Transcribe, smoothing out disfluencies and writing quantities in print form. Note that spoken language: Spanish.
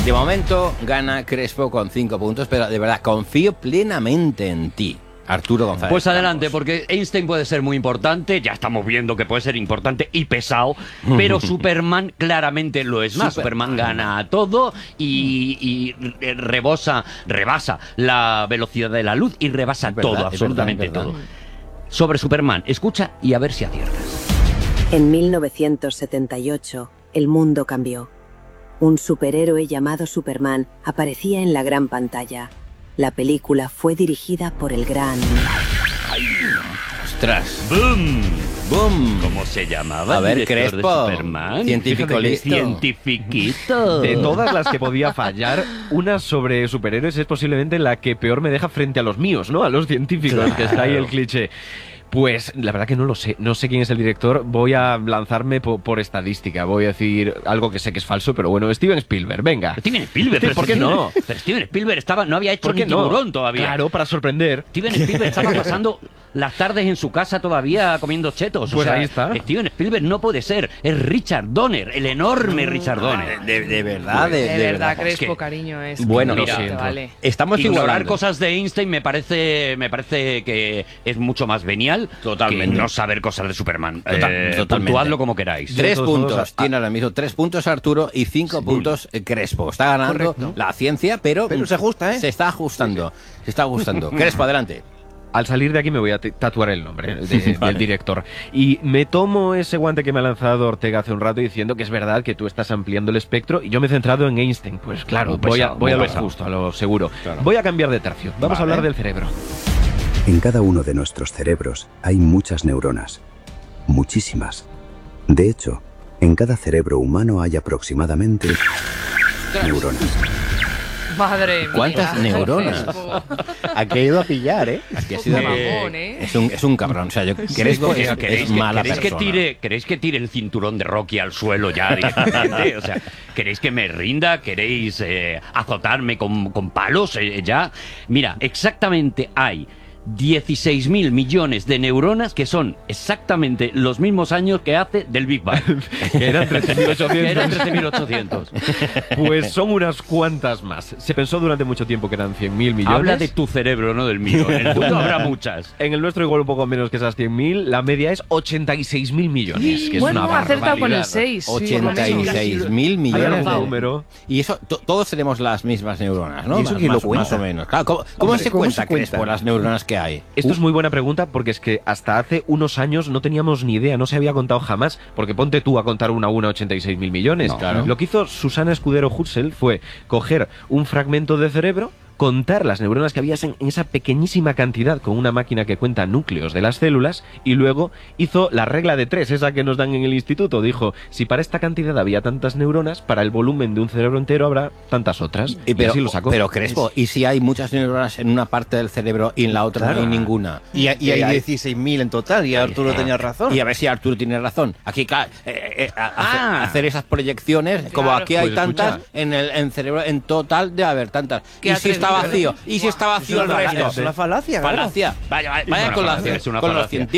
De momento gana Crespo con 5 puntos, pero de verdad confío plenamente en ti, Arturo González. Pues adelante, Campos. porque Einstein puede ser muy importante, ya estamos viendo que puede ser importante y pesado, pero Superman claramente lo es más. Superman gana todo y rebasa la velocidad de la luz y rebasa todo, absolutamente todo. Sobre Superman, escucha y a ver si aciertas. En 1978, el mundo cambió. Un superhéroe llamado Superman aparecía en la gran pantalla. La película fue dirigida por el gran... ¡Ostras! ¡Boom! ¡Boom! ¿Cómo se llamaba? A ver, ¿Director de Crespo. Superman? Científico listo. Cientifiquito. De todas las que podía fallar, una sobre superhéroes es posiblemente la que peor me deja frente a los míos, ¿no? A los científicos, Claro. que está ahí el cliché. Pues la verdad que no lo sé, no sé quién es el director, voy a lanzarme por estadística, voy a decir algo que sé que es falso, pero bueno, Steven Spielberg, venga. Steven Spielberg, ¿Por qué no? Pero Steven Spielberg no había hecho ¿Por ni qué no? Tiburón todavía. Claro, para sorprender. Steven Spielberg estaba pasando las tardes en su casa todavía comiendo chetos. Pues ahí está. Steven Spielberg no puede ser. Es Richard Donner, el enorme Richard Donner. De verdad, De verdad, verdad. Crespo, Es que- cariño, es Bueno, que lo no te siento. vale. Estamos Ignorar igualando. cosas de Einstein me parece que es mucho más venial Totalmente. que no saber cosas de Superman. Totalmente. Puntuadlo como queráis. 3 De todos puntos, modos, tiene ahora mismo 3 puntos Arturo y 5 puntos Crespo. Está ganando la ciencia, pero se ajusta, ¿eh? Se está ajustando. Se está ajustando. Crespo, adelante. Al salir de aquí me voy a tatuar el nombre del director. Y me tomo ese guante que me ha lanzado Ortega hace un rato diciendo que es verdad que tú estás ampliando el espectro y yo me he centrado en Einstein. Pues claro, Muy voy pesado, a muy lo pesado. justo, a lo seguro. Claro. Voy a cambiar de tercio. Vamos a Vale. hablar del cerebro. En cada uno de nuestros cerebros hay muchas neuronas. Muchísimas. De hecho, en cada cerebro humano hay aproximadamente neuronas. Madre mía. ¿Cuántas neuronas? Crespo. Ha querido a pillar, ¿eh? Aquí ha sido Poco mamón, ¿eh? es un cabrón. O sea, yo Crespo es mala ¿Queréis persona. ¿Queréis que tire el cinturón de Rocky al suelo ya directamente? O sea, ¿queréis que me rinda? ¿Queréis azotarme con palos ya? Mira, exactamente hay 16.000 millones de neuronas que son exactamente los mismos años que hace del Big Bang. Que eran 13.800. Que eran 13.800. Pues son unas cuantas más. Se pensó durante mucho tiempo que eran 100.000 millones. Habla de tu cerebro, no del mío. En el mundo habrá muchas. En el nuestro igual un poco menos que esas 100.000. La media es 86.000 millones, que es Bueno, una ha acertado con el barbaridad. 6. 86.000 Hay millones algún de... número. Y eso, todos tenemos las mismas neuronas, ¿no? ¿Y eso quién lo cuenta? Más o menos. Claro, ¿cómo se cuenta, Crespo, las neuronas que hay? Esto es muy buena pregunta porque es que hasta hace unos años no teníamos ni idea, no se había contado jamás, porque ponte tú a contar una a 86.000 millones. No, claro. Lo que hizo Susana Escudero Huxell fue coger un fragmento de cerebro, contar las neuronas que había en esa pequeñísima cantidad con una máquina que cuenta núcleos de las células y luego hizo la regla de 3, esa que nos dan en el instituto. Dijo, si para esta cantidad había tantas neuronas, para el volumen de un cerebro entero habrá tantas otras. Y así lo sacó. Pero Crespo, ¿y si hay muchas neuronas en una parte del cerebro y en la otra no hay ninguna? Y hay 16.000 en total, y Arturo tenía razón. Y a ver si Arturo tiene razón. Aquí, claro, hacer esas proyecciones, como Claro. aquí hay Pues tantas, escucha. en el cerebro, en total debe haber tantas. Qué ¿Y si está atrevido. vacío? ¿Y si está vacío el resto? Es una falacia, claro. Falacia. Vaya Es una con falacia, es una los falacia. científicos.